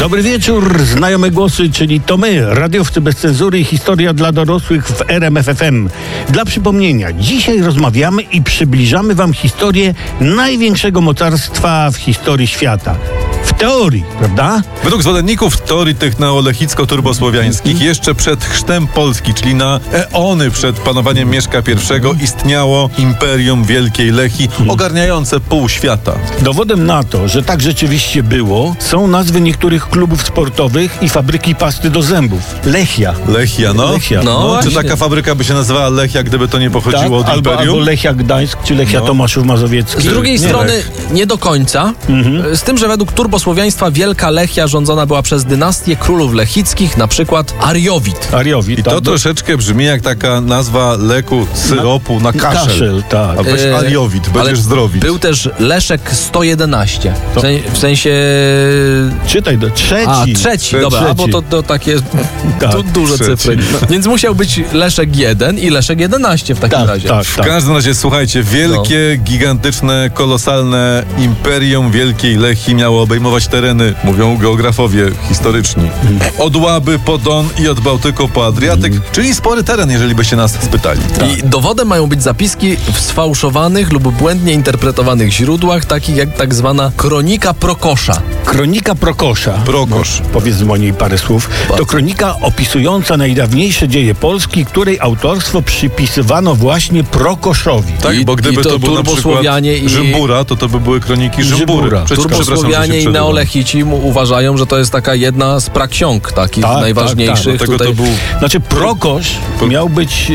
Dobry wieczór, znajome głosy, czyli to my, radiowcy bez cenzury i historia dla dorosłych w RMF FM. Dla przypomnienia, dzisiaj rozmawiamy i przybliżamy wam historię największego mocarstwa w historii świata. W teorii, prawda? Według zwolenników teorii tych neolechicko-turbosłowiańskich jeszcze przed chrztem Polski, czyli na eony przed panowaniem Mieszka I, istniało Imperium Wielkiej Lechii, ogarniające pół świata. Dowodem na to, że tak rzeczywiście było, są nazwy niektórych klubów sportowych i fabryki pasty do zębów. Lechia. Lechia, no. Lechia. No, czy taka fabryka by się nazywała Lechia, gdyby to nie pochodziło od Imperium? Albo Lechia Gdańsk, czy Lechia Tomaszów Mazowiecki. Z drugiej strony nie do końca. Z tym, że według turbosłowiaństwa Wielka Lechia rządzona była przez dynastię królów lechickich, na przykład Ariowid. I to troszeczkę brzmi jak taka nazwa leku, syropu na kaszel. Tak. A weź Ariowid, będziesz zdrowić. Był też Leszek 111. W sensie... Czytaj, trzeci. Dobra, bo to takie duże trzeci. cyfry. Więc musiał być Leszek 1 i Leszek 11 w takim razie. W każdym razie, słuchajcie, wielkie, gigantyczne, kolosalne Imperium Wielkiej Lechii miało obejmować tereny, mówią geografowie historyczni, od Łaby po Don i od Bałtyku po Adriatyk, czyli spory teren, jeżeli byście nas spytali. I dowodem mają być zapiski w sfałszowanych lub błędnie interpretowanych źródłach, takich jak tak zwana Kronika Prokosza. Kronika Prokosza. Prokosz. Powiedzmy o niej parę słów. To kronika opisująca najdawniejsze dzieje Polski, której autorstwo przypisywano właśnie Prokoszowi. Tak, bo gdyby to był na przykład Rzymbura, to by były kroniki Rzymbury. Turbosłowianie i neolechici uważają, że to jest taka jedna z praksiąg takich najważniejszych. Znaczy Prokosz miał być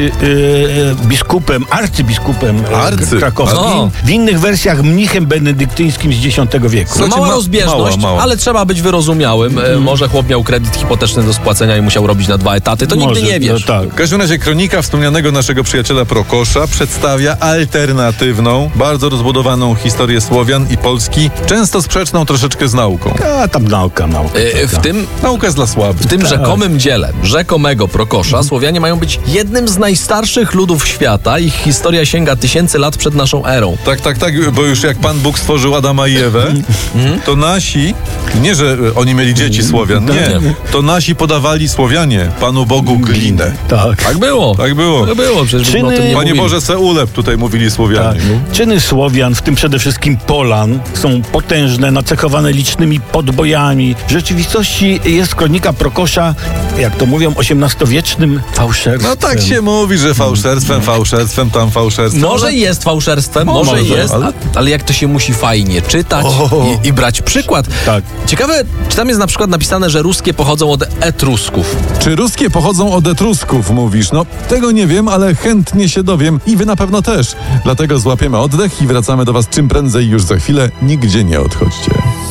arcybiskupem krakowskim, w innych wersjach mnichem benedyktyńskim z X wieku. Mała rozbieżność, ale trzeba być wyrozumiałym. Może chłop miał kredyt hipoteczny do spłacenia i musiał robić na 2 etaty. To nigdy nie wiesz. W każdym razie kronika wspomnianego naszego przyjaciela Prokosza przedstawia alternatywną, bardzo rozbudowaną historię Słowian i Polski, często sprzeczną troszeczkę z nauką. Nauka. Nauka jest dla słabych. W tym rzekomym dziele rzekomego Prokosza Słowianie mają być jednym z najstarszych ludów świata. Ich historia sięga tysięcy lat przed naszą erą. Tak, bo już jak Pan Bóg stworzył Adama i Ewę, to nasi, nie że oni mieli dzieci Słowian, nie, to nasi podawali Słowianie Panu Bogu glinę. Tak było. Przecież o tym nie Panie mówili. Boże, se ulep, tutaj mówili Słowianie. Czyny Słowian, w tym przede wszystkim Polan, są potężne, nacechowane licznymi podbojami. W rzeczywistości jest kronika Prokosza, jak to mówią, XVIII-wiecznym fałszerstwem. No tak się mówi, że fałszerstwem, tam fałszerstwem. Może jest fałszerstwem, może jest, ale jak to się musi fajnie czytać i brać przykład. Tak. Ciekawe, czy tam jest na przykład napisane, że ruskie pochodzą od Etrusków. Czy ruskie pochodzą od Etrusków, mówisz? No, tego nie wiem, ale chętnie się dowiem i wy na pewno też. Dlatego złapiemy oddech i wracamy do was czym prędzej już za chwilę. Nigdzie nie odchodźcie.